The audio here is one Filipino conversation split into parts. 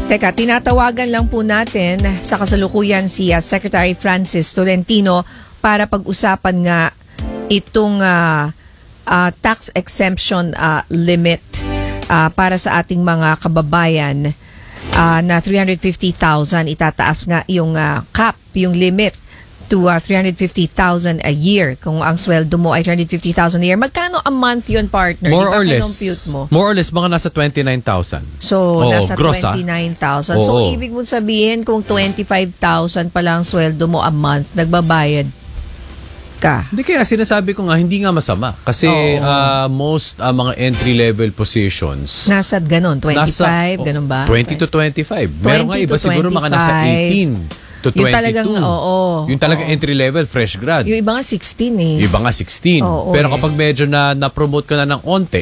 Teka, tinatawagan lang po natin sa kasalukuyan si Secretary Francis Tolentino para pag-usapan nga itong tax exemption limit para sa ating mga kababayan na 350,000. Itataas nga yung cap, yung limit to 350,000 a year. Kung ang sweldo mo ay 350,000 a year, magkano a month yun, partner? More or less. Mo? More or less, mga nasa 29,000. So, nasa gross, 29,000. So, ibig mo sabihin, kung 25,000 pa lang sweldo mo a month, nagbabayad ka. Hindi, kaya sinasabi ko nga, hindi nga masama. Kasi most mga entry-level positions, nasa ganun, 25, ganun ba? 20 to 25. Meron nga iba siguro mga nasa 18 to 22. Yung talagang, yung talagang entry-level, fresh grad. Yung iba nga 16 eh. Yung iba nga 16. Pero kapag medyo na-promote ka na ng onte,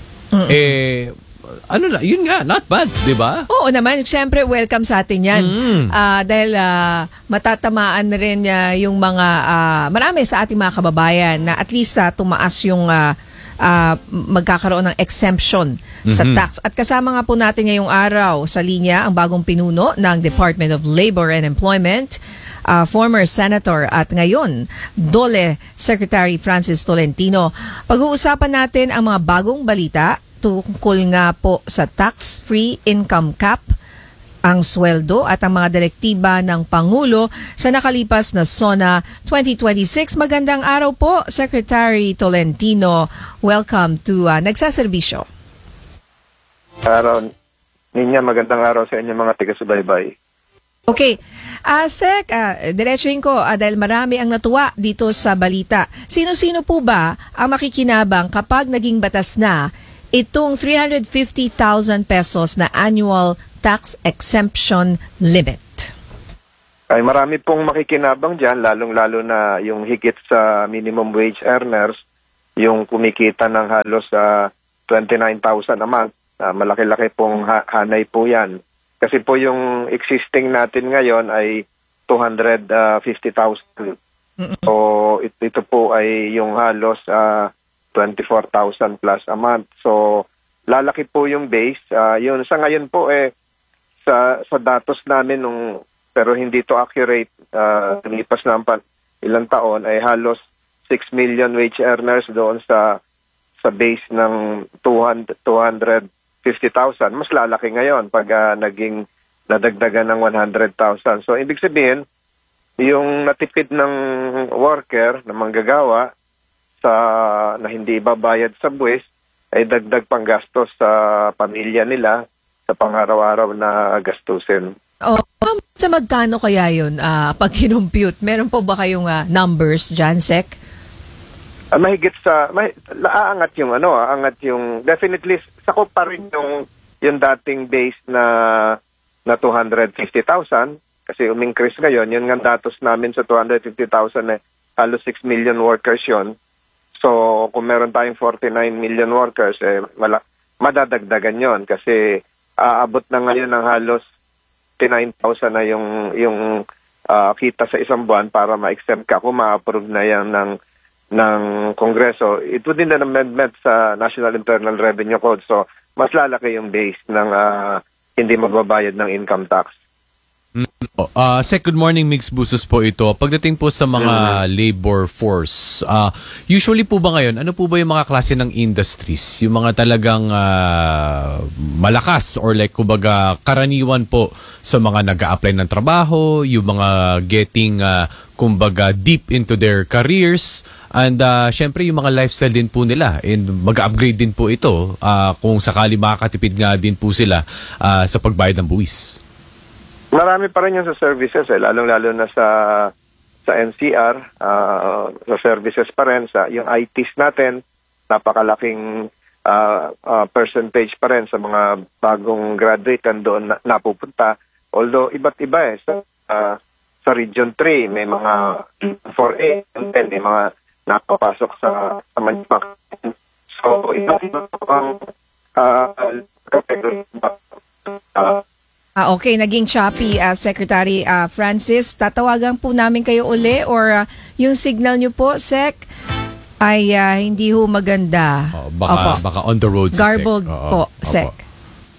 ano na, yun nga, not bad, di ba? Oo naman, siyempre welcome sa atin yan. Dahil matatamaan na rin yung mga, marami sa ating mga kababayan na at least tumaas yung magkakaroon ng exemption sa tax. At kasama nga po natin ngayong araw sa linya ang bagong pinuno ng Department of Labor and Employment, former Senator at ngayon DOLE Secretary Francis Tolentino. Pag-uusapan natin ang mga bagong balita tungkol nga po sa tax-free income cap, ang sweldo at ang mga direktiba ng Pangulo sa nakalipas na SONA 2026. Magandang araw po, Secretary Tolentino. Welcome to Nagsaserbisyo. Araw ninya, magandang araw sa inyo mga taga-subaybay. Okay. Sec, diretsuhin ko dahil marami ang natuwa dito sa balita. Sino-sino po ba ang makikinabang kapag naging batas na itong 350,000 pesos na annual tax exemption limit? Ay marami pong makikinabang dyan, lalong-lalo na yung higit sa minimum wage earners, yung kumikita ng halos 29,000 a month. Malaki-laki pong hanay po yan. Kasi po yung existing natin ngayon ay 250,000. So ito po ay yung halos 24,000 plus a month. So lalaki po yung base. Yun sa ngayon po sa datos namin pero hindi to accurate, lumipas na ilang taon ay halos 6 million wage earners doon sa base ng 250,000. Mas lalaki ngayon pag naging nadagdagan ng 100,000. So ibig sabihin, yung natipid ng worker, na manggagawa na hindi ibabayad sa buwis, ay dagdag pang gastos sa pamilya nila sa pang-araw-araw na gastusin. Sa magkano kaya yun pag kinumpute? Meron po ba kayong numbers dyan, Sec? Mahigit aangat yung aangat yung, definitely, sakop pa rin yung dating base na 250,000 kasi umingkrease ngayon. Yun nga datos namin sa 250,000 halos 6 million workers yun. So, kung meron tayong 49 million workers, madadagdagan yon kasi aabot na ngayon ng halos 9,000 na yung kita sa isang buwan para ma-exempt ka kung ma-approve na yan ng Kongreso. Ito din na amendment sa National Internal Revenue Code. So, mas lalaki yung base ng hindi magbabayad ng income tax. Sec, good morning, Mix Busos po ito. Pagdating po sa mga labor force, usually po ba ngayon, ano po ba yung mga klase ng industries? Yung mga talagang malakas or like kumbaga karaniwan po sa mga nag-a-apply ng trabaho, yung mga getting kumbaga deep into their careers, and syempre yung mga lifestyle din po nila and mag-upgrade din po ito kung sakali makakatipid nga din po sila sa pagbayad ng buwis. Marami pa rin yung sa services, lalong-lalo na sa NCR, sa services pa rin, sa yung ITs natin, napakalaking percentage pa rin sa mga bagong graduate doon napupunta. Although iba't iba sa Region 3, may mga 4A, may mga napapasok sa manufacturing. So, iba-iba ang okay, naging choppy, Secretary Francis. Tatawagan po namin kayo uli or yung signal nyo po, Sec, ay hindi ho maganda. Baka on the road, garbled Sec. po, Sec.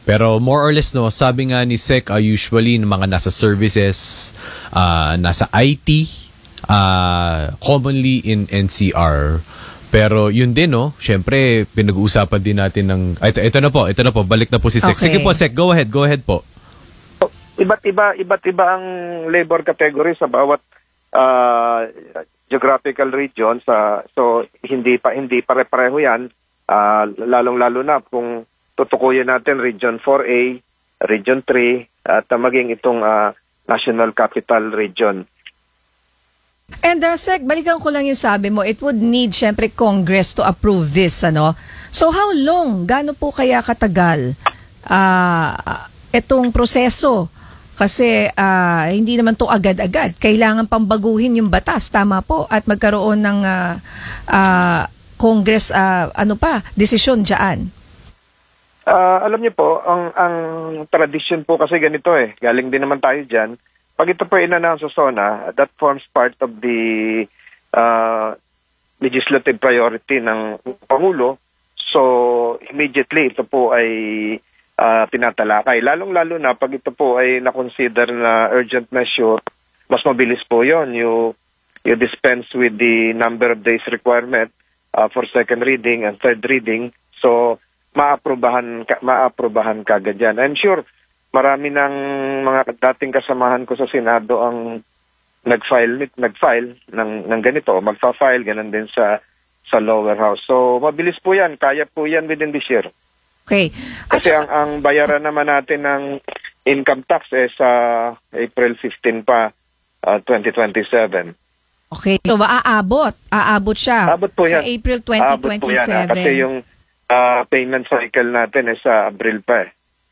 Pero more or less, no, sabi nga ni Sec, usually ng mga nasa services, nasa IT, commonly in NCR. Pero yun din, no, syempre, pinag-uusapan din natin ng... Ito na po, balik na po si Sec. Okay. Sige po, Sec, go ahead po. Iba't iba ang labor category sa bawat geographical region. So hindi pare-pareho 'yan, lalong-lalo na kung tutukuyin natin Region 4A, Region 3 at maging itong National Capital Region. And Sec, balikan ko lang yung sabi mo, it would need syempre Congress to approve this, ano? So how long, gaano po kaya katagal itong proseso? Kasi hindi naman to agad-agad. Kailangan pang baguhin yung batas, tama po, at magkaroon ng Congress, desisyon dyan. Alam niyo po, ang tradition po kasi ganito galing din naman tayo dyan. Pag ito po in-announce sa SONA, that forms part of the legislative priority ng Pangulo. So, immediately ito po ay tinatalakay. Lalong-lalo na pag ito po ay na-consider na urgent measure, mas mabilis po yon. You dispense with the number of days requirement for second reading and third reading. So, maaprobahan kagad yan. I'm sure marami ng mga dating kasamahan ko sa Senado ang nag-file ng ganito, magpa-file, ganun din sa lower house. So, mabilis po yan. Kaya po yan within this year. Okay. Kasi ang bayaran naman natin ng income tax sa April 15 pa, 2027. Okay. So, aabot siya Abot po sa yan. April Abot po yan, 2027. kasi yung payment cycle natin sa Abril pa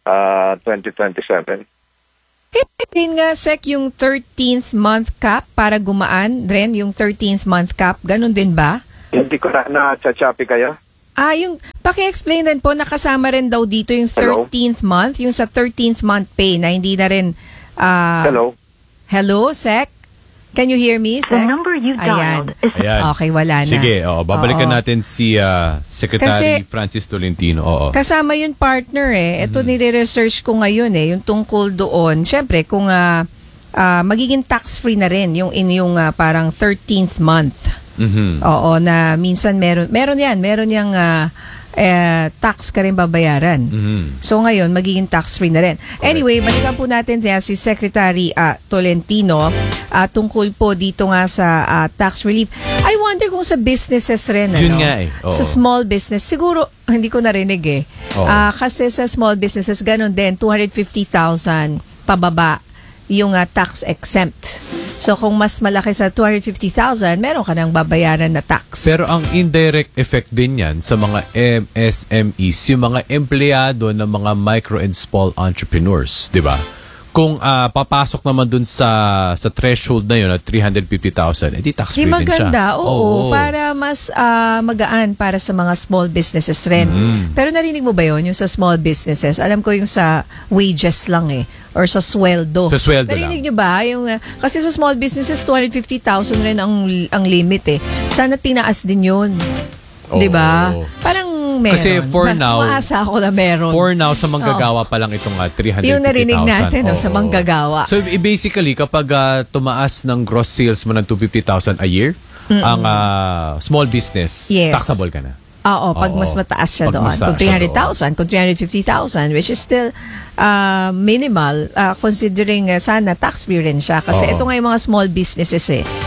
2027. Din nga, Sec, yung 13th month cap para gumaan rin, yung 13th month cap, ganun din ba? Hindi ko na-chachapi kayo. Yung paki-explain rin po, nakasama rin daw dito yung 13th month, yung sa 13th month pay na hindi na rin... Hello? Hello, Sec? Can you hear me, Sec? The number you dialed is... Ayan. Okay, wala na. Sige, babalikan Oo. natin si Secretary Francis Tolentino. Oo. Kasama yung partner Ito nire-research ko ngayon yung tungkol doon. Siyempre, kung magiging tax-free na rin yung inyong parang 13th month. Oo, na minsan meron yang tax ka rin babayaran. So ngayon, magiging tax-free na rin. Anyway, balikan po natin si Secretary Tolentino tungkol po dito nga sa tax relief. I wonder kung sa businesses rin. Yun nga Oo. Sa small business, siguro, hindi ko narinig kasi sa small businesses, ganun din, 250,000 pababa yung tax exempt. So kung mas malaki sa 250,000, meron ka nang babayaran na tax. Pero ang indirect effect din yan sa mga MSMEs, yung mga empleyado ng mga micro and small entrepreneurs, di ba? Kung papasok naman dun sa threshold na yun at 350,000, edi tax free din siya. Maganda, oo, para mas magaan para sa mga small businesses rin. Pero narinig mo ba yun, yung sa small businesses? Alam ko yung sa wages lang or sa sweldo. Sa sweldo narinig lang. nyo ba? Yung, kasi sa small businesses, 250,000 rin ang limit Sana tinaas din yun. Di ba? Parang meron. Kasi for now, umaasa ako na meron. For now, sa manggagawa pa lang itong 350,000. Yung narinig natin sa manggagawa. So basically, kapag tumaas ng gross sales mo ng 250,000 a year, ang small business, taxable ka na. Oo, pag mas mataas siya doon. Kung 300,000, kung 350,000, which is still minimal, considering sana tax-free rin siya. Kasi ito nga yung mga small businesses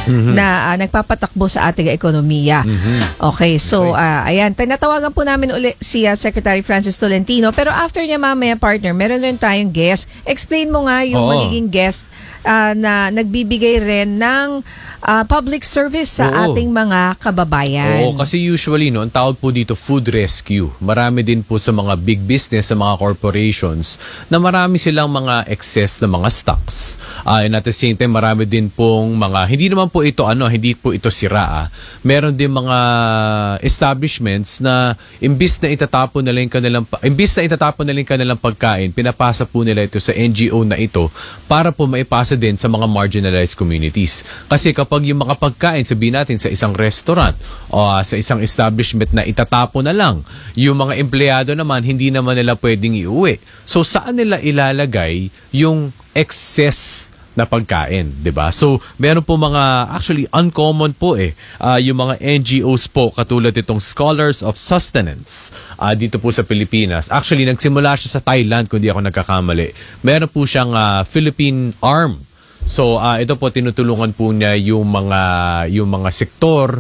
na nagpapatakbo sa ating ekonomiya. Okay, so ayan, tinatawagan po namin uli si Secretary Francis Tolentino. Pero after niya mamaya, partner, meron rin tayong guest. Explain mo nga yung magiging guest na nagbibigay rin ng public service sa ating mga kababayan. Oo, kasi usually ang tawag po dito food rescue. Marami din po sa mga big business, sa mga corporations na marami silang mga excess na mga stocks. And at the same time, marami din pong mga, hindi naman po ito hindi po ito sira. Meron din mga establishments na imbis na itatapon nila yung kanilang pagkain, pinapasa po nila ito sa NGO na ito para po maipasa din sa mga marginalized communities. Kasi kapag yung mga pagkain, sabihin natin sa isang restaurant o sa isang establishment na itatapon na lang, yung mga empleyado naman, hindi naman nila pwedeng iuwi. So, saan nila ilalagay yung excess na pagkain, 'di ba? So, meron po mga actually uncommon po yung mga NGOs po katulad itong Scholars of Sustenance dito po sa Pilipinas. Actually, nagsimula siya sa Thailand kung di ako nagkakamali. Meron po siyang Philippine arm. So, ito po tinutulungan po niya yung mga sektor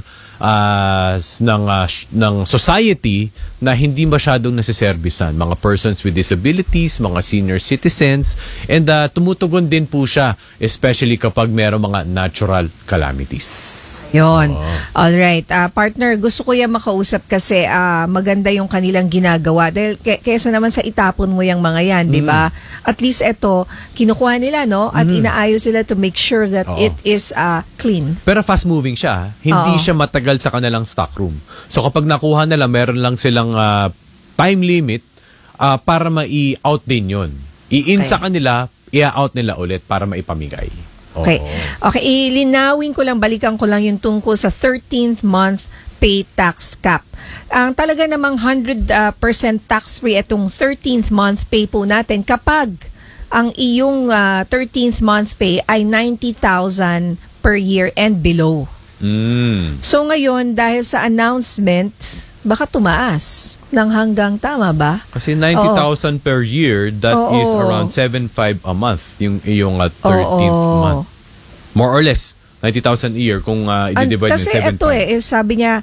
ng society na hindi masyadong nasiservisan, mga persons with disabilities, mga senior citizens, and tumutugon din po siya especially kapag mayroong mga natural calamities. Yun. Alright. Partner, gusto ko yan makausap kasi maganda yung kanilang ginagawa. Dahil kesa naman sa itapon mo yung mga yan, di ba? At least ito, kinukuha nila, no? At inaayos sila to make sure that it is clean. Pero fast moving siya. Hindi siya matagal sa kanilang stockroom. So kapag nakuha nila, meron lang silang time limit para ma-i-out din yun. I-in sa kanila, i-out nila ulit para maipamigay. Okay. Okay, ilinawin ko lang, balikan ko lang yung tungkol sa 13th month pay tax cap. Ang talaga namang 100% tax-free itong 13th month pay po natin kapag ang iyong 13th month pay ay 90,000 per year and below. So ngayon, dahil sa announcement, baka tumaas ng hanggang, tama ba? Kasi 90,000 per year, that is around 7,500 a month, yung iyong 13th month. More or less, 90,000 a year kung i-divide ng 7,500. Kasi ito sabi niya,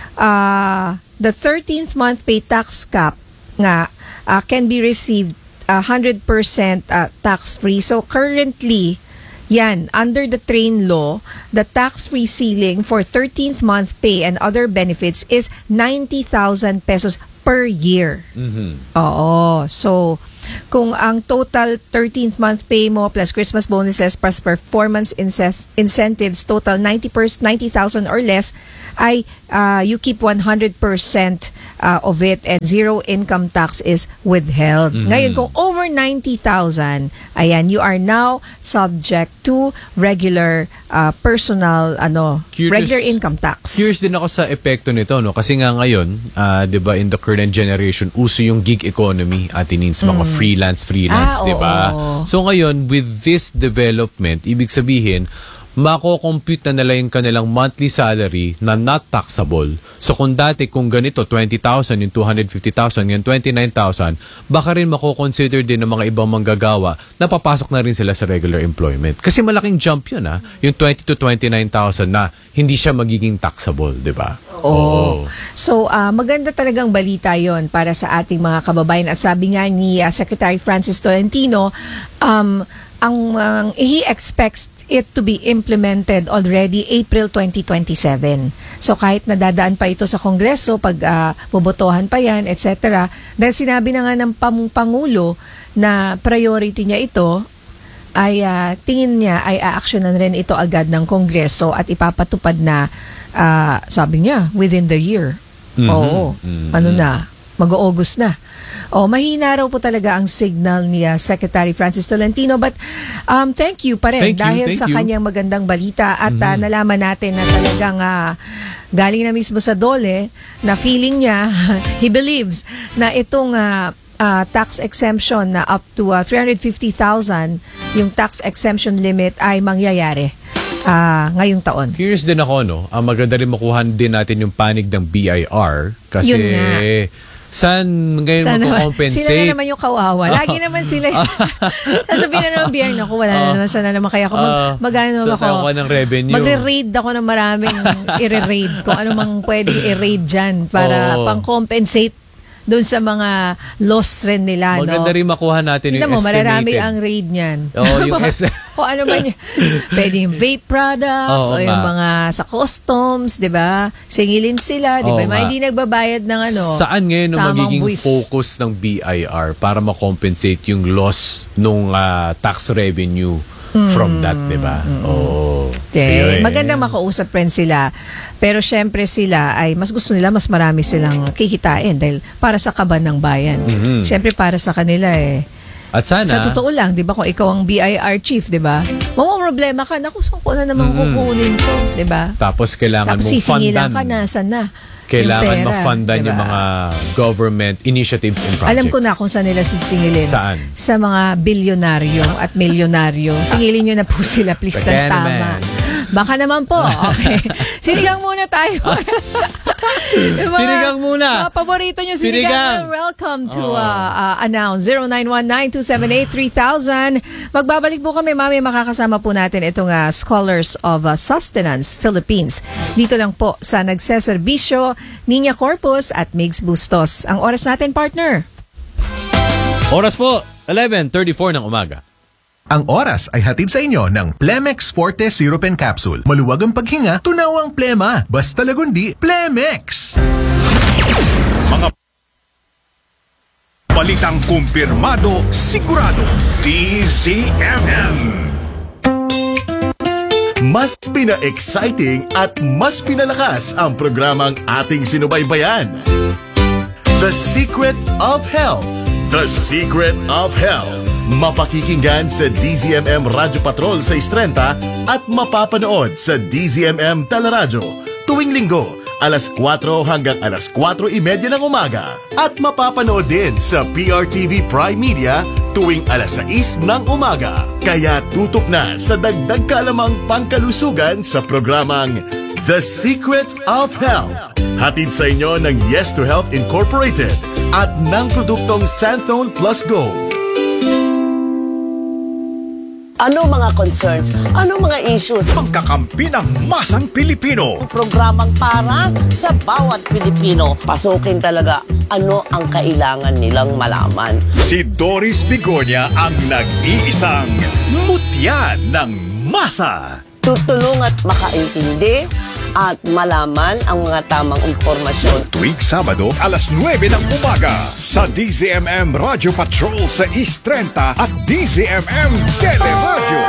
the 13th month pay tax cap nga can be received 100% tax-free. So currently, yan, under the train law, the tax-free ceiling for 13th month pay and other benefits is 90,000 pesos per year. Oo. So, kung ang total 13th month pay mo plus Christmas bonuses plus performance incentives total 90,000 or less, ay you keep 100% of it and zero income tax is withheld. Ngayon, kung over 90,000, ayan, you are now subject to regular personal regular income tax. Curious din ako sa epekto nito, no? Kasi nga ngayon, 'di ba, in the current generation, uso yung gig economy, means mga freelance, 'di ba? So ngayon, with this development, ibig sabihin, mako-compute na nila yung kanilang monthly salary na not taxable. So kung dati, kung ganito, 20,000, yung 250,000, yung 29,000, baka rin mako-consider din ng mga ibang manggagawa na papasok na rin sila sa regular employment. Kasi malaking jump yun, yung 20 to 29,000 na hindi siya magiging taxable, di ba? So, maganda talagang balita yon para sa ating mga kababayan. At sabi nga ni Secretary Francis Tolentino, he expects it to be implemented already April 2027. So kahit nadadaan pa ito sa Kongreso, pag bobotohan pa yan, etc. Dahil sinabi na nga ng Pangulo na priority niya ito, ay tingin niya ay a-actionan rin ito agad ng Kongreso at ipapatupad na, sabi niya, within the year. Mag-August na. Mahina raw po talaga ang signal ni Secretary Francis Tolentino, but thank you pa rin dahil sa kanyang magandang balita at nalaman natin na talagang galing na mismo sa DOLE na feeling niya, he believes na itong tax exemption na up to 350,000, yung tax exemption limit ay mangyayari ngayong taon. Curious din ako, no? Maganda rin makuha din natin yung panig ng BIR kasi saan ngayon mako-compensate? Sila na naman yung kawawa. Lagi naman sila. Sasabihin na naman BIR, naku, wala na naman, sana naman kaya ako mag-ano so ako. Ng revenue. Magre-raid ako ng maraming i-raid kung ano mang pwedeng i-raid dyan para pang-compensate doon sa mga loss rin nila. Maganda rin makuha natin yung mo, estimated. mararami ang raid niyan. Yung o ano man yun. Pwede yung vape products o yung mga sa customs, di ba? Singilin sila, di ba? Mga hindi nagbabayad ng Saan ngayon ang magiging buwis focus ng BIR para makompensate yung loss nung tax revenue from that, di ba? Magandang makausap rin sila. Pero syempre sila ay mas gusto nila, mas marami silang kikitain dahil para sa kaban ng bayan. Syempre para sa kanila At sana, sa totoo lang, di ba, kung ikaw ang BIR chief, di ba, problema ka, naku, saan ko na naman kukunin to, di ba? Tapos kailangan mong fundan. Ka na, saan na? Kailangan mafundan yung mga government initiatives and projects. Alam ko na kung saan nila sisingilin. Saan? Sa mga bilyonaryo at milyonaryo. Singilin nyo na po sila, please, ng tama. Baka naman po. Okay. Sinigang muna tayo. Sinigang muna. Mga paborito nyo, sinigang. Welcome to announce 0919-278-3000. Magbabalik po kami. Mami, makakasama po natin itong Scholars of Sustenance Philippines. Dito lang po sa nagseserbisyo, Niña Corpus at Migs Bustos. Ang oras natin, partner. Oras po, 11:34 ng umaga. Ang oras ay hatid sa inyo ng Plemex Forte Syrup and Capsule. Maluwag ang paghinga, tunawang plema. Basta lagundi, Plemex! Mga balitang kumpirmado, sigurado, DZMM. Mas pina-exciting at mas pinalakas ang programang ating sinubaybayan. The Secret of Health. The Secret of Health. Mapakikinggan sa DZMM Radyo Patrol sa 6:30 at mapapanood sa DZMM Teleradyo tuwing linggo alas 4 hanggang alas 4:30 ng umaga at mapapanood din sa PRTV Prime Media tuwing alas 6 ng umaga. Kaya tutok na sa dagdag kalamang pangkalusugan sa programang The Secret of Health. Hatid sa inyo ng Yes to Health Incorporated at ng produktong Santhone Plus Go. Ano mga concerns? Ano mga issues? Pagkakampi ng masang Pilipino. Programang para sa bawat Pilipino. Pasukin talaga ano ang kailangan nilang malaman. Si Doris Bigonya ang nag-iisang mutya ng masa. Tutulong at makaintindi at malaman ang mga tamang impormasyon. Tuwing Sabado, alas 9 ng umaga sa DZMM Radio Patrol sa East 30 at DZMM Teleradio.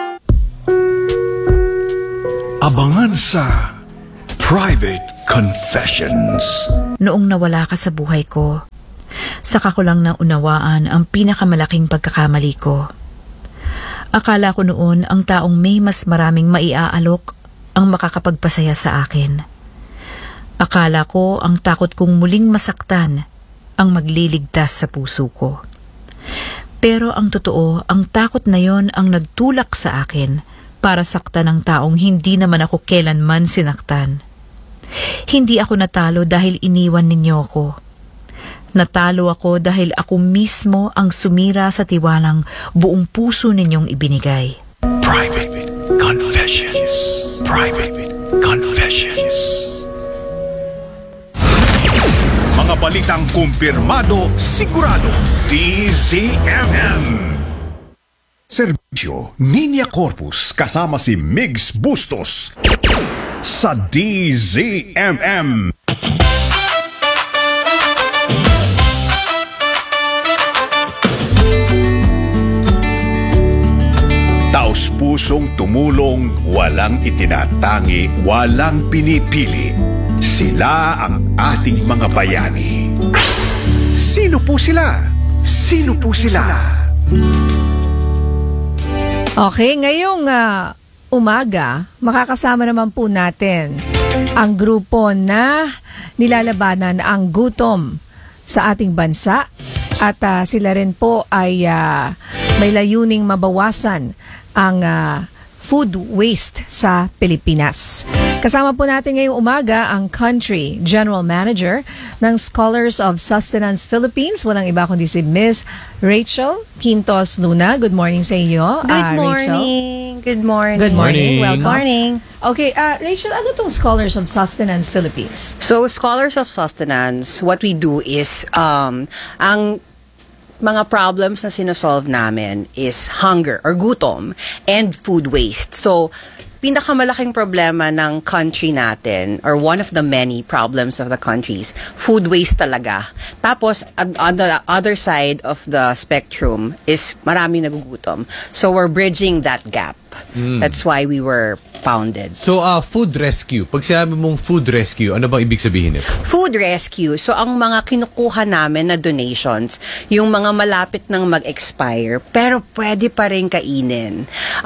Abangan sa Private Confessions. Noong nawala ka sa buhay ko, saka ko lang naunawaan ang pinakamalaking pagkakamali ko. Akala ko noon ang taong may mas maraming maiaalok ang makakapagpasaya sa akin. Akala ko ang takot kong muling masaktan ang magliligtas sa puso ko. Pero ang totoo, ang takot na yon ang nagtulak sa akin para saktan ang taong hindi naman ako kailanman sinaktan. Hindi ako natalo dahil iniwan ninyo ako. Natalo ako dahil ako mismo ang sumira sa tiwalang buong puso ninyong ibinigay. Private Confessions. Private Confessions. Mga balitang kumpirmado, sigurado, DZMM. Serbisyo, Niña Corpus kasama si Migs Bustos sa DZMM. Taos-pusong tumulong, walang itinatangi, walang pinipili. Sila ang ating mga bayani. Sino po sila? Sino po sila? Okay, ngayong umaga, makakasama naman po natin ang grupo na nilalabanan ang gutom sa ating bansa at sila rin po ay may layuning mabawasan ang food waste sa Pilipinas. Kasama po natin ngayong umaga ang Country General Manager ng Scholars of Sustenance Philippines. Walang iba kundi si Miss Rachel Quintos Luna. Good morning sa inyo, Good Rachel. morning. Good morning. Good morning. Morning. Welcome. Morning. Okay, Rachel, ano tong Scholars of Sustenance Philippines? So, Scholars of Sustenance, what we do is, ang mga problems na sinosolve namin is hunger or gutom and food waste. So, pinakamalaking problema ng country natin, or one of the many problems of the countries, food waste talaga. Tapos, on the other side of the spectrum is maraming nagugutom. So, we're bridging that gap. That's why we were founded. So, food rescue. Pag sinabi mong food rescue, ano bang ibig sabihin nito? Food rescue. So, ang mga kinukuha namin na donations, yung mga malapit nang mag-expire, pero pwede pa rin kainin.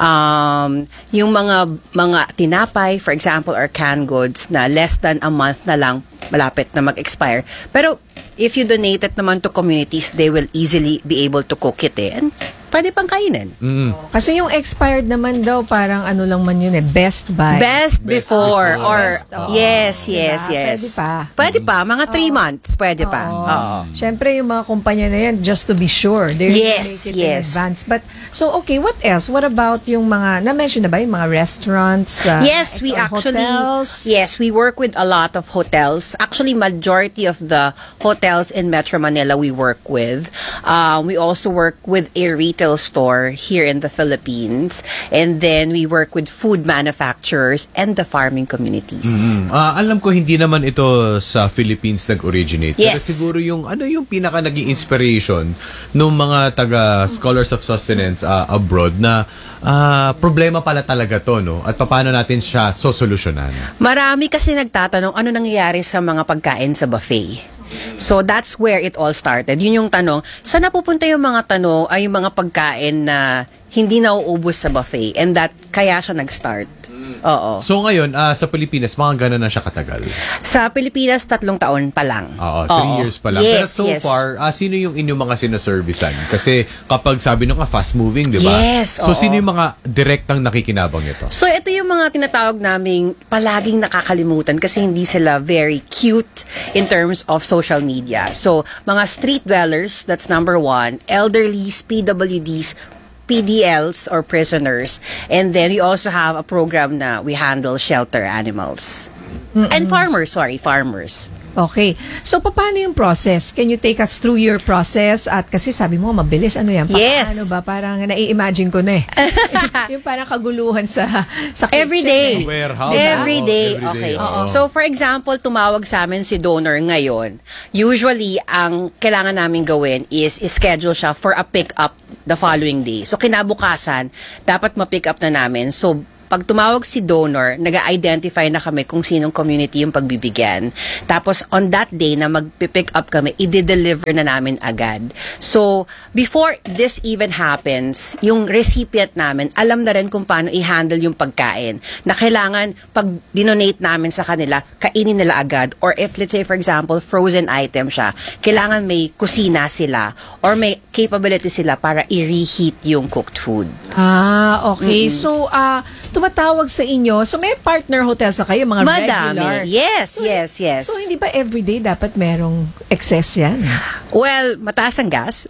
Yung mga tinapay, for example, or canned goods na less than a month na lang malapit na mag-expire. Pero, if you donate it naman to communities, they will easily be able to cook it and pwede pang kainin. Kasi yung expired naman daw, parang ano lang man yun Best by. Best before. Or, Best, oo. yes. Pwede pa. Pwede pa. Mga 3 months. Pwede pa. Oo. Siyempre, yung mga kumpanya na yan, just to be sure, they're Yes, make it in yes. advance. But, so, okay, what else? What about yung mga, na-mention na ba yung mga restaurants? Yes, we or actually, hotels? yes, we work with a lot of hotels. Actually, majority of the hotels in Metro Manila we work with. We also work with a retail store here in the Philippines. And then we work with food manufacturers and the farming communities. Alam ko hindi naman ito sa Philippines nag-originate. Pero Yes. siguro yung ano yung pinaka naging inspiration ng mga taga Scholars of Sustenance abroad na problema pala talaga to, no? At paano natin siya sosolusyonan? Marami kasi nagtatanong ano nangyayari sa mga pagkain sa buffet. So that's where it all started. Yun yung tanong, saan napupunta yung mga yung mga pagkain na hindi nauubos sa buffet, and that kaya siya nag-start. Oo. So ngayon, sa Pilipinas, mga gano'n na siya katagal? Sa Pilipinas, 3 taon pa lang. Oo, 3 years pa lang. Pero Yes, so yes. far, sino yung inyong mga sinaservisan? Kasi kapag sabi nyo nga, fast-moving, di ba? Yes, So oo. sino yung mga direktang nakikinabang ito? So, ito yung mga tinatawag naming palaging nakakalimutan kasi hindi sila very cute in terms of social media. So, mga street dwellers, that's number 1. Elderlies, PWDs, PDLs or prisoners. And then we also have a program na we handle shelter animals. And farmers. Okay. So, paano yung process? Can you take us through your process? At kasi sabi mo, mabilis. Ano yan? Yes. Paano ba? Parang nai-imagine ko na eh. Yung parang kaguluhan sa kitchen. Every day. Warehouse. Every Oo, day. every day. Okay. Oo. So, for example, tumawag sa amin si donor ngayon. Usually, ang kailangan namin gawin is schedule siya for a pick-up the following day. So, kinabukasan, dapat ma-pick up na namin. So, pag tumawag si donor, nag-identify na kami kung sinong community yung pagbibigyan. Tapos, on that day na mag-pick up kami, i-deliver na namin agad. So, before this even happens, yung recipient namin, alam na rin kung paano i-handle yung pagkain. Na kailangan, pag dinonate namin sa kanila, kainin nila agad. Or if, let's say, for example, frozen item siya, kailangan may kusina sila or may capability sila para i-reheat yung cooked food. Okay. So, tumatawag sa inyo. So, may partner hotels na kayo, mga regular. Madami. Yes. So, hindi ba everyday dapat merong excess yan? Well, mataas ang gas.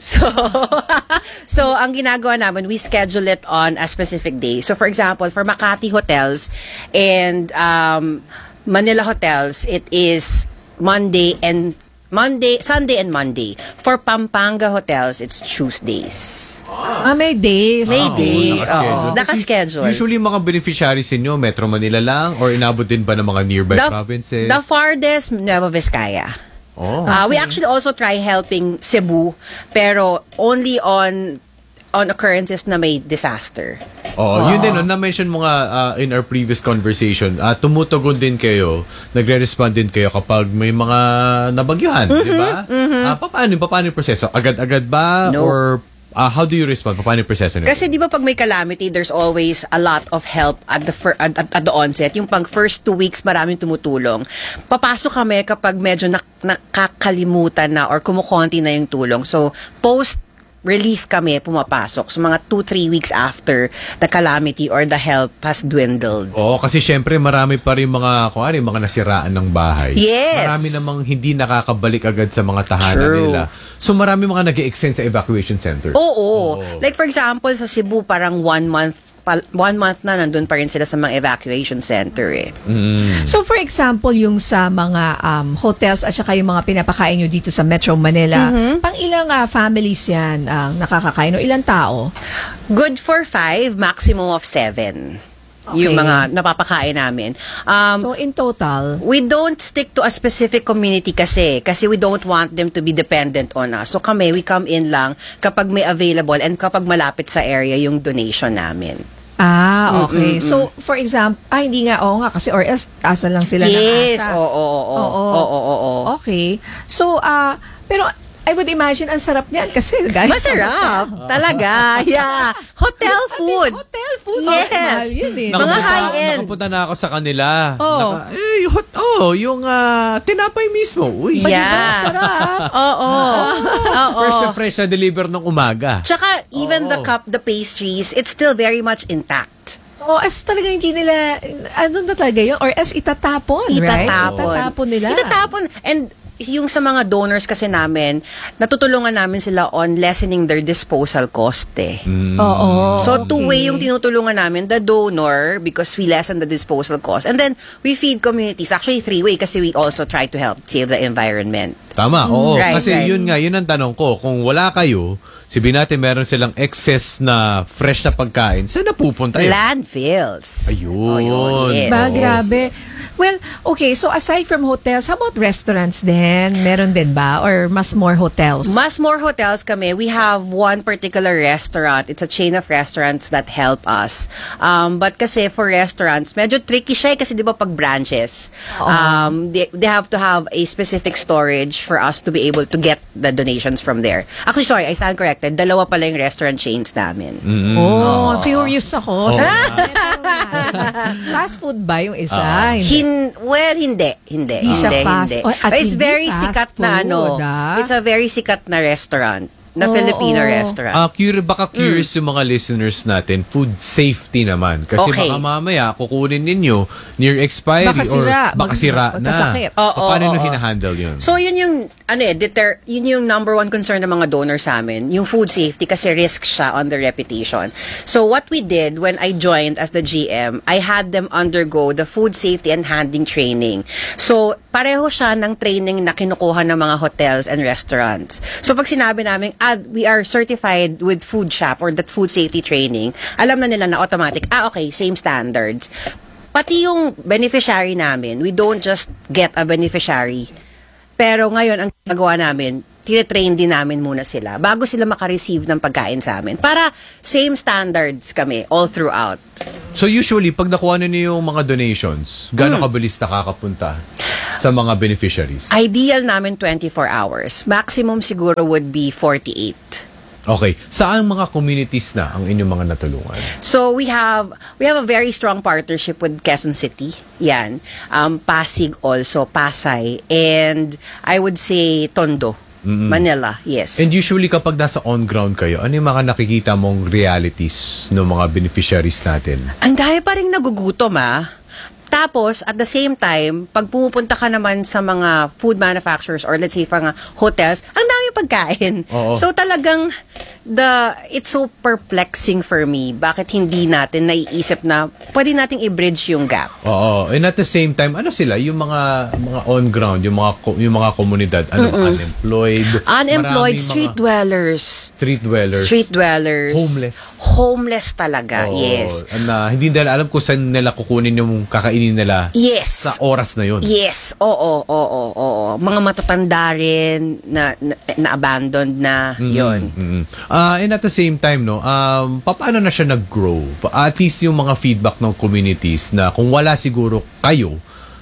So, ang ginagawa namin, we schedule it on a specific day. So, for example, for Makati hotels and Manila hotels, it is Sunday and Monday. For Pampanga hotels, it's Tuesdays. May days. May days. Nakaschedule. Oo. Nakaschedule. Usually, mga beneficiaries inyo, Metro Manila lang or inabot din ba ng mga nearby provinces? The farthest, Nueva Vizcaya. Oh. We actually also try helping Cebu, pero only on occurrences na may disaster. Yun din, na-mention mo nga in our previous conversation, tumutugon din kayo, nagre-respond din kayo kapag may mga nabagyuhan, di ba? Paano yung proseso? Agad-agad ba? No. Or how do you respond? Paano yung proseso nito? Kasi di ba pag may calamity, there's always a lot of help at the onset. Yung pang first 2 weeks, maraming tumutulong. Papasok kami kapag medyo nakakalimutan na or kumukonti na yung tulong. So, post-relief kami pumapasok. So, mga 2-3 weeks after the calamity or the help has dwindled. Kasi syempre marami pa rin mga nasiraan ng bahay. Yes. Marami namang hindi nakakabalik agad sa mga tahanan True. nila. So marami mga nag-extend sa evacuation center. Oo. Like for example, sa Cebu, parang 1 month month na nandun pa rin sila sa mga evacuation center eh. So for example, yung sa mga hotels at saka yung mga pinapakain nyo dito sa Metro Manila, pang ilang families yan ang nakakakain o ilang tao? Good for 5, maximum of 7. Okay. Yung mga napapakain namin. So in total? We don't stick to a specific community kasi we don't want them to be dependent on us. So kami, we come in lang kapag may available and kapag malapit sa area yung donation namin. Okay. So, for example, hindi nga, oo nga, kasi or else, asa lang sila ng Yes, asa. oo. Okay. So, pero, I would imagine, ang sarap niyan kasi, guys. Masarap. Talaga. Yeah. Hotel food. Hotel food. Yes. Mahal yun eh. Mga high-end. Nakapunta na ako sa kanila. Oh. Yung tinapay mismo. Uy, Yeah. Sarap. Oo. fresh na deliver ng umaga. Tsaka, even the pastries, it's still very much intact. As talaga hindi nila, ano na talaga yun? Or as itatapon, right? Itatapon nila. Itatapon. And yung sa mga donors kasi namin, natutulungan namin sila on lessening their disposal cost eh. Oo. So, two-way yung tinutulungan namin. The donor, because we lessen the disposal cost. And then, we feed communities. Actually, 3-way kasi we also try to help save the environment. Tama, oo. Right, Kasi right. yun ang tanong ko. Kung wala kayo, sabihin natin meron silang excess na fresh na pagkain, saan napupunta yun? Landfills. Ayun. Yes. Ba, Oo. grabe. Well, okay, so aside from hotels, how about restaurants din? Meron din ba? Or mas more hotels? Mas more hotels kami. We have one particular restaurant. It's a chain of restaurants that help us. But kasi for restaurants, medyo tricky siya kasi di ba pag branches, they have to have a specific storage for us to be able to get the donations from there. Actually, sorry, I stand corrected. 2 pala yung restaurant chains namin. Curious ako. Oo. Fast food ba yung isa? Hindi. Hindi. Hindi siya fast. At It's hindi very fast sikat na food, ah. It's a very sikat na restaurant. Na Filipino restaurant. Baka curious yung mga listeners natin, food safety naman. Kasi Okay. baka mamaya kukunin ninyo near expiry Baka sira. or baka sira na. Magkasakit. Paano nyo hinahandle yun? So yun yung yun yung number one concern ng mga donors sa amin, yung food safety kasi risk siya on their reputation. So what we did when I joined as the GM, I had them undergo the food safety and handling training. So pareho siya ng training na kinukuha ng mga hotels and restaurants. So pag sinabi namin, we are certified with food shop or that food safety training, alam na nila na automatic, okay, same standards. Pati yung beneficiary namin, we don't just get a beneficiary. Pero ngayon, ang ginagawa namin, tine-train din namin muna sila bago sila makareceive ng pagkain sa amin. Para same standards kami all throughout. So usually, pag nakuha ninyo yung mga donations, gaano kabilis nakakapunta sa mga beneficiaries? Ideal namin 24 hours. Maximum siguro would be 48. Okay. Saan mga communities na ang inyong mga natulungan? So we have a very strong partnership with Quezon City. Yan. Pasig also, Pasay, and I would say Tondo. Manila, yes. And usually kapag nasa on-ground kayo, ano yung mga nakikita mong realities ng mga beneficiaries natin? Ang dahil pa rin nagugutom Tapos, at the same time, pag pumupunta ka naman sa mga food manufacturers or let's say mga hotels, ang dami pagkain. Oo. So talagang it's so perplexing for me. Bakit hindi natin naiisip na pwede nating i-bridge yung gap? Oo. And at the same time, ano sila? Yung mga on-ground, yung mga komunidad, ano ba, unemployed? Unemployed, Maraming street mga Street dwellers. Homeless talaga, Oo. yes. Hindi nila alam kung saan nila kukunin yung kakainin nila Yes. sa oras na yun. Yes, oo. Mga matatanda rin na abandoned na yon. And at the same time, paano na siya nag-grow? At least yung mga feedback ng communities na kung wala siguro kayo,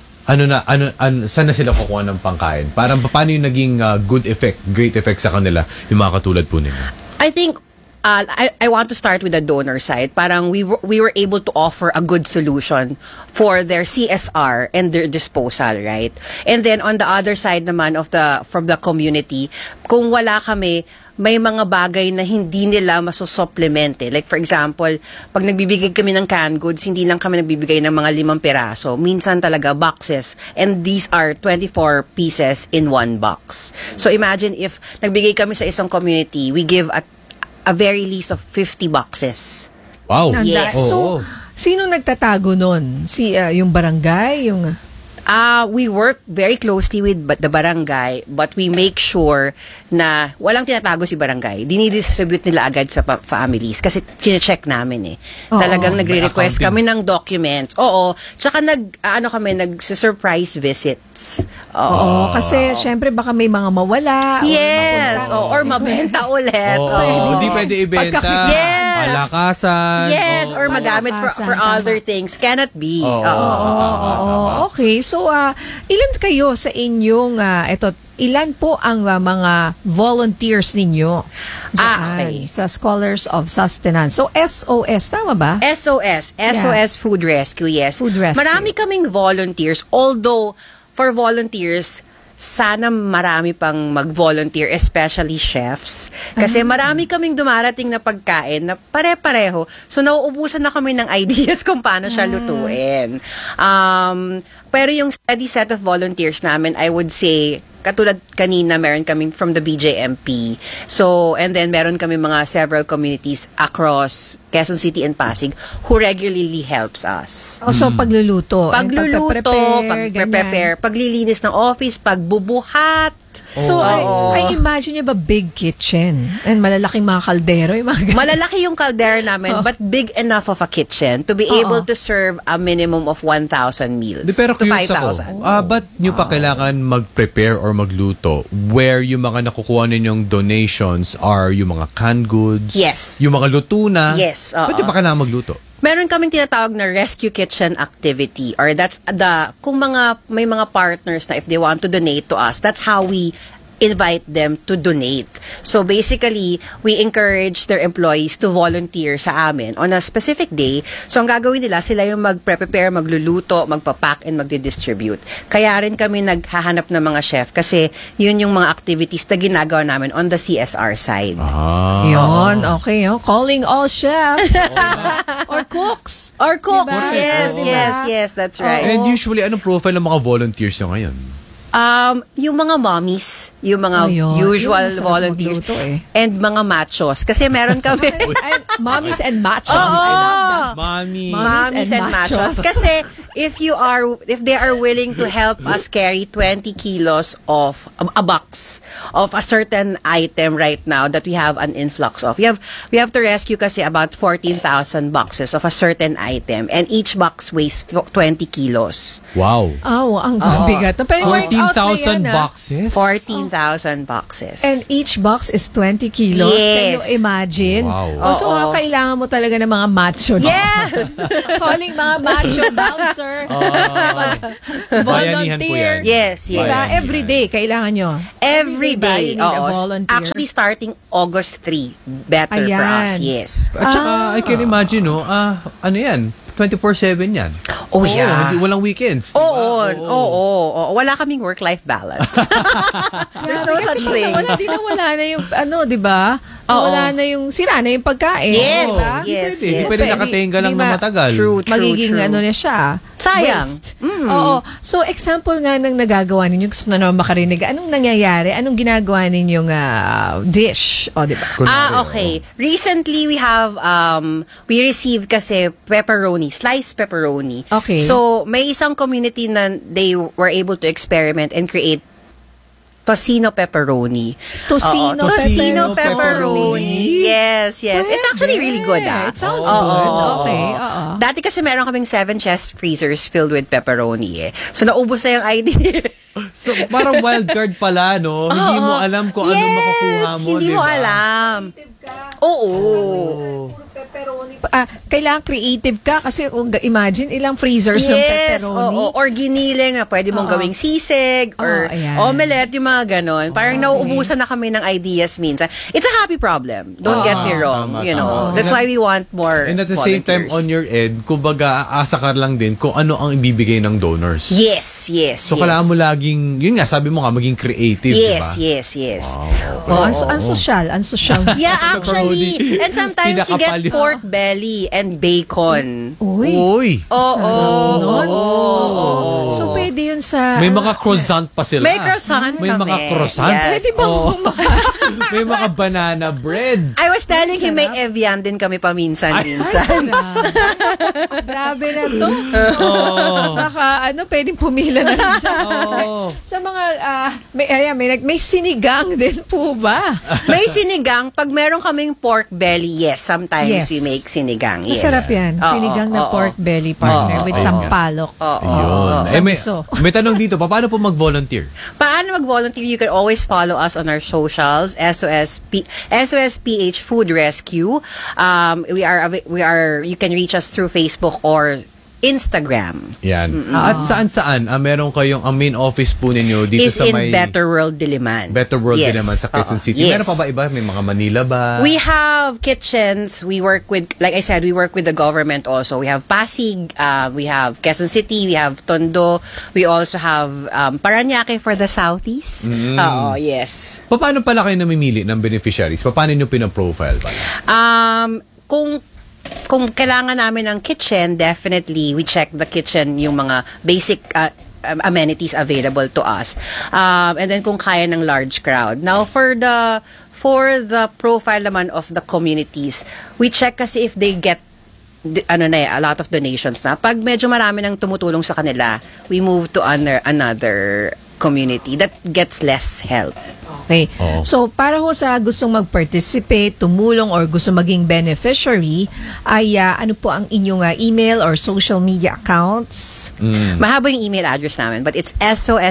saan na sila kukuha ng pangkain? Parang paano yung naging great effect sa kanila, yung mga katulad po nila? I think I want to start with the donor side. Parang we were able to offer a good solution for their CSR and their disposal, right? And then on the other side naman from the community, kung wala kami, may mga bagay na hindi nila masusupplement. Like for example, pag nagbibigay kami ng canned goods, hindi lang kami nagbibigay ng mga 5 piraso. Minsan talaga boxes. And these are 24 pieces in one box. So imagine if nagbigay kami sa isang community, we give a very least of 50 boxes. Wow. Yes. Oo. So, sino nagtatago nun? Yung barangay? Yung... We work very closely with the barangay, but we make sure na walang tinatago si barangay. Dinidistribute nila agad sa families kasi chine-check namin eh. Oo. Talagang nagre-request May kami ng documents. Oo. Tsaka nag-surprise visits. Oo, kasi syempre baka may mga mawala. Yes. Or mabenta ulit. Oo. Hindi pwede ibenta. Yes. Palakasan. Yes, or Oo. magamit for Tama. other things. Cannot be. Oo. Oo, okay. So, ilan kayo sa inyong, ilan po ang mga volunteers ninyo dyan Okay. sa Scholars of Sustenance? So, SOS, tama ba? SOS Food Rescue, yes. Food Rescue. Marami kaming volunteers, although for volunteers, sana marami pang mag-volunteer, especially chefs. Kasi marami kaming dumarating na pagkain na pare-pareho. So, nauubusan na kami ng ideas kung paano siya lutuin. Pero yung steady set of volunteers namin, I would say, katulad kanina, meron kami from the BJMP. So, and then meron kami mga several communities across Quezon City and Pasig who regularly helps us. So, pagluluto. Pag-prepare, paglilinis ng office, pagbubuhat. So, I imagine nyo ba big kitchen? And malalaking mga kaldero? Yung mga Malalaki yung caldera namin, but big enough of a kitchen to be able to serve a minimum of 1,000 meals. Pero to curious ako, 5,000. ba't nyo pa kailangan mag-prepare or magluto where yung mga nakukuha ninyong donations are yung mga canned goods? Yes. Yung mga luto na? Yes, Ba't nyo pa kailangan magluto? Meron kaming tinatawag na rescue kitchen activity, or that's kung may mga partners na if they want to donate to us, that's how we invite them to donate. So basically, we encourage their employees to volunteer sa amin on a specific day. So ang gagawin nila, sila yung mag-prepare, magluluto, magpapack, and magdidistribute. Kaya rin kami naghahanap ng mga chef kasi yun yung mga activities na ginagawa namin on the CSR side. Yun, okay. Calling all chefs. Or cooks. Or cooks, Diba? yes, that's right. And usually, anong profile ng mga volunteers nyo ngayon? Yung mga mommies, yung mga Ayun. usual Yun, masarap volunteers, magluto eh. and mga machos. Kasi meron kami... Mommies and machos. Oo. I love that. Mommy. Mommies and machos. Kasi if they are willing to help us carry 20 kilos of a box of a certain item right now that we have an influx of. We have to rescue kasi about 14,000 boxes of a certain item, and each box weighs 20 kilos. Wow. Oh, ang bigat. Pero workout na 14,000 yan, boxes? 14,000 boxes. And each box is 20 kilos. Yes. Can you imagine? Wow. So, kailangan mo talaga ng mga macho. No? Yes! Calling mga macho bouncer. Bayanihan po yan. Yes, yes. Diba? Every day, kailangan nyo. Every ba day. you need a Oo. volunteer? Actually, starting August 3, better for us. Ayan. Yes. At saka, I can imagine, ano yan? 24/7 yan. Oh, yeah. Hindi, walang weekends. Diba? Oo. Wala kaming work-life balance. There's no such thing. Wala na yung, di ba? Oo. Wala na yung, sira na yung pagkain. Yes, Diba? yes, Hindi yes. pwede nakatenga lang na matagal. True. Magiging na siya. Sayang. Waste. Oo. So, example nga ng nagagawa ninyo, gusto mo na naman makarinig, anong nangyayari? Anong ginagawa ninyong dish? O, di ba? Okay. Recently, we received kasi pepperoni, sliced pepperoni. Okay. So, may isang community na they were able to experiment and create tocino pepperoni. Tocino pepperoni. Yes. It's actually really good. It sounds good. Okay. Dati kasi meron kaming 7 chest freezers filled with pepperoni eh. So, naubos na yung idea. So, parang wild card pala, no? Hindi mo alam kung ano makukuha mo, Hindi mo diba? alam. Oo. Kailangan creative ka kasi imagine ilang freezers ng pepperoni. Or giniling na pwede mong gawing sisig or ayan. omelette, yung mga ganon. Parang nauubusan na kami ng ideas minsan. It's a happy problem. Don't get me wrong. Tama. That's why we want more And at the same time, on your end, kumbaga, aasa ka lang din kung ano ang ibibigay ng donors. Yes. So, kailangan mo laging, yun nga, sabi mo nga, maging creative, diba? Yes. Unsosyal. Yeah, actually. And sometimes you get pork belly and bacon. Uy. Uy! Oo. So, pwede pwede yun sa... May mga croissant pa sila. May croissant May kami. mga croissant. Yes. Pwede bang Oo. May mga banana bread. I was telling him may Evian din kami paminsan-minsan. Grabe na to. Baka pwedeng pumila na rin dyan. Sa mga, may sinigang din po ba? May sinigang. Pag meron kaming pork belly, yes. Sometimes Yes. we make sinigang. Yes. Masarap yan. Sinigang na pork belly partner with sampalok. Ayun. May tanong dito, paano po mag-volunteer? Paano mag-volunteer? You can always follow us on our socials, SOSPH Food Rescue. You can reach us through Facebook or Instagram. Yan. At saan-saan? Meron kayong, ang main office po ninyo dito Is sa in may... Better World Diliman. Better World Yes. Diliman sa Quezon City. Yes. Meron pa ba iba? May mga Manila ba? We have kitchens. We work with, like I said, we work with the government also. We have Pasig, we have Quezon City, we have Tondo. We also have Parañaque for the Southeast. Yes. Paano pala kayo namimili ng beneficiaries? Paano nyo pinaprofile ba? Kung kailangan namin ng kitchen, definitely we check the kitchen, yung mga basic amenities available to us. And then kung kaya ng large crowd. Now for the profile naman of the communities, we check kasi if they get a lot of donations na. Pag medyo marami nang tumutulong sa kanila, we move to another community that gets less help. Okay. So, para ho sa gustong mag-participate, tumulong, or gusto maging beneficiary, ay ano po ang inyong email or social media accounts? Mahaba yung email address namin, but it's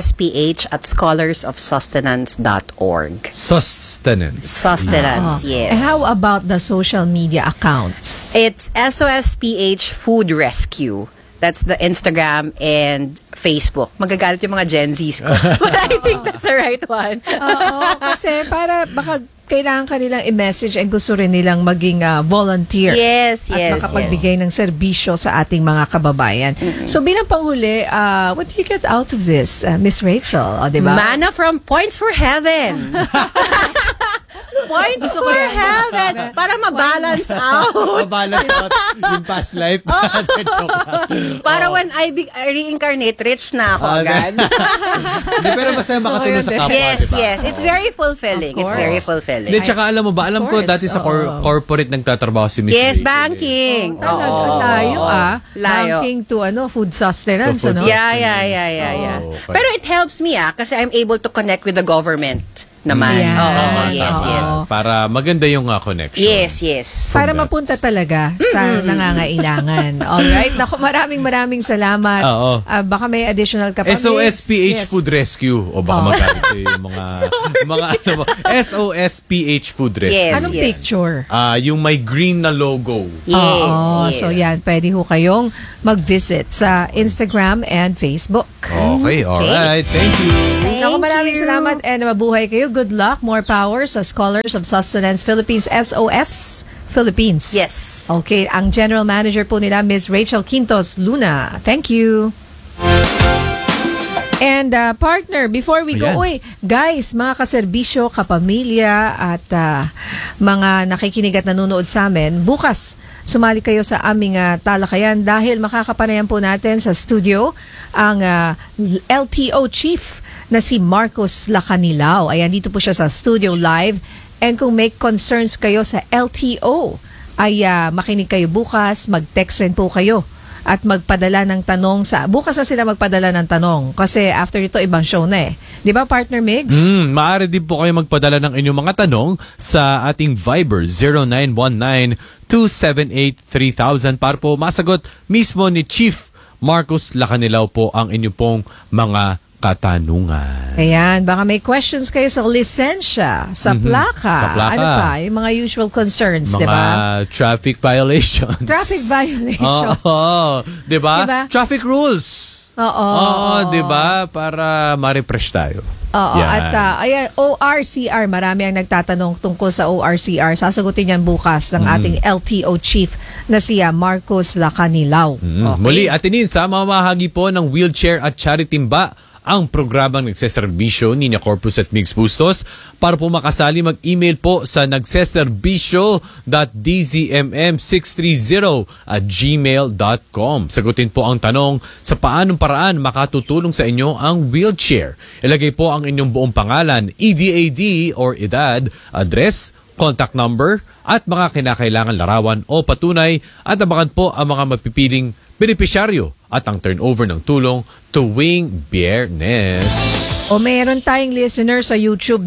sosph@scholarsofsustenance.org. Sustenance, yes. And how about the social media accounts? It's SOSPH Food Rescue. That's the Instagram and Facebook. Magagalit yung mga Gen Zs ko. But I think that's the right one. Oo, kasi para baka kailangan kanilang i-message and gusto rin nilang maging volunteer. Yes. At makapagbigay ng serbisyo sa ating mga kababayan. So bilang panghuli, what do you get out of this, Miss Rachel? O, diba? Manna from Points for Heaven. Points for Heaven. Para ma-balance out. Mabalance out yung past life. Para when I reincarnate, rich na ako agad. Pero basta makatulong sa kapwa, Yes, diba? yes. It's very fulfilling. Of It's course. very fulfilling. Hindi, tsaka alam mo ba, alam ko dati sa corporate nagtatrabaho si Miss Yes, Rachel. banking. Layo Layo. Banking to food sustenance, To food ano? Yeah. Okay. Pero it helps me kasi I'm able to connect with the government naman. Yan. Yes. Para maganda yung connection. Yes. Para mapunta talaga sa nangangailangan. Alright? Naku, maraming salamat. Oo. Baka may additional ka pa. SOSPH Yes. Food Rescue. O baka magalit yung mga SOSPH Food Rescue. Yes. Anong picture? Yung may green na logo. Yes. So yan, pwede ho kayong mag-visit sa Instagram and Facebook. Okay, alright. Thank you. Naku, maraming salamat and mabuhay kayo. Good luck. More power sa Scholars of Sustenance Philippines, SOS Philippines. Yes. Okay, ang General Manager po nila, Ms. Rachel Quintos Luna. Thank you. And partner, before we go, guys, mga kaserbisyo, kapamilya at mga nakikinig at nanonood sa amin, bukas sumali kayo sa aming talakayan dahil makakapanayan po natin sa studio ang LTO Chief na si Marcos Lacanilao. Ayan, dito po siya sa studio live. And kung may concerns kayo sa LTO, ay makinig kayo bukas, mag-text rin po kayo at magpadala ng tanong sa... Bukas na sila magpadala ng tanong kasi after ito, ibang show na eh. Di ba, partner Migs? Maaari din po kayo magpadala ng inyong mga tanong sa ating Viber 0919-278-3000 para po masagot mismo ni Chief Marcos Lacanilao po ang inyong pong mga katanungan. Ayan, baka may questions kayo sa lisensya, sa plaka. Sa plaka. Ano pa? Yung mga usual concerns, Mga di ba? traffic violations. Traffic violations. Oo. Di ba? Diba? Traffic rules. Oo. Di ba? Para ma-refresh tayo. Oo. Yan. At ayan, ORCR, marami ang nagtatanong tungkol sa ORCR. Sasagutin yan bukas ng ating LTO Chief na si Marcos Lacanilao. Okay. Muli, atinin sa mamahagi po ng wheelchair at charity timba ang programang nagseserbisyo ni Corpus at Migs Bustos. Para po makasali, mag-email po sa nagseserbisyo.dzmm630@gmail.com. Sagutin po ang tanong sa paanong paraan makatutulong sa inyo ang wheelchair. Ilagay po ang inyong buong pangalan, EDAD or edad, address, contact number, at mga kinakailangan larawan o patunay, at abangan po ang mga mapipiling benepisyaryo at ang turnover ng tulong tuwing Biyernes. O meron tayong listener sa YouTube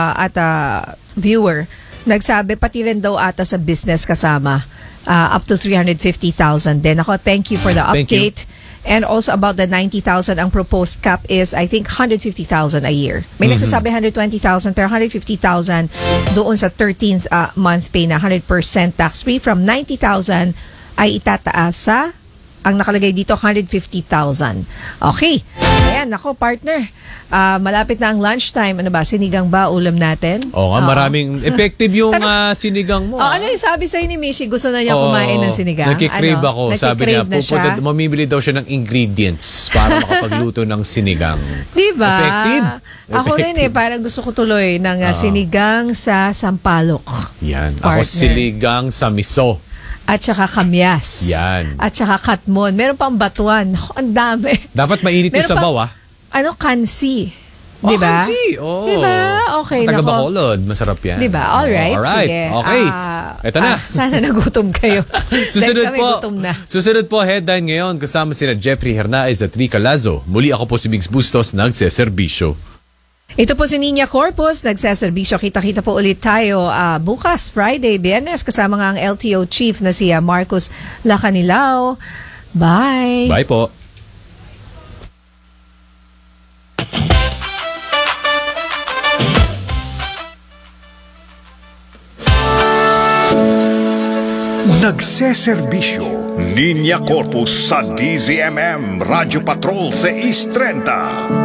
viewer, nagsabi pati rin daw ata sa business kasama, up to 350,000 din. Ako, thank you for the Thank you. update. And also about the 90,000, ang proposed cap is I think 150,000 a year. May nagsasabi 120,000 pero 150,000 doon sa 13th month pay na 100% tax-free. From 90,000 ay itataas sa, ang nakalagay dito, 150,000. Okay. Ayan, ako partner. Malapit na ang lunchtime. Ano ba? Sinigang ba ulam natin? Oo nga, maraming effective yung sinigang mo. Ano yung sabi sa'yo ni Mishi? Gusto na niya kumain ng sinigang? Nakikrave ako. Sabi niya, Nakikrave na siya? mamimili daw siya ng ingredients para makapagluto ng sinigang. Diba? Effective. Ako rin parang gusto ko tuloy ng sinigang sa sampalok. Yan. Partner. Ako sinigang sa miso. At saka kamyas. Yan. At saka katmon. Meron pang batuan. Ang dami. Dapat mainit yung Meron sabaw, kansi. Oh, Diba? kansi. Oh. Diba? Okay. Taga nako. Bacolod. Masarap yan. Diba? Alright. Alright. Sige. Okay. Ito na. Sana nagutom kayo. Susunod Dahil kami po. gutom na. Susunod po, headline ngayon kasama sina Jeffrey Hernandez at Rica Lazo. Muli ako po si Migs Bustos, nagseserbisyo. Ito po si Nina Corpus, nagseserbisyo. Kita-kita po ulit tayo bukas, Friday, Biyernes, kasama nga ang LTO Chief na si Marcos Lacanilao. Bye! Bye po. Nagseserbisyo, Ninya Corpus sa DZMM Radio Patrol 630.